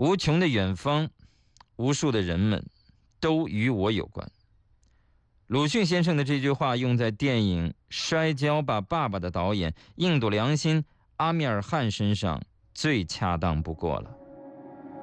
无穷的远方，无数的人们，都与我有关。鲁迅先生的这句话用在电影《摔跤吧，爸爸》的导演印度良心阿米尔汗身上最恰当不过了。